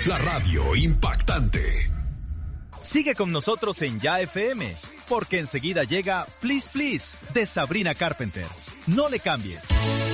La radio impactante. Sigue con nosotros en Ya FM, porque enseguida llega Please Please de Sabrina Carpenter. No le cambies.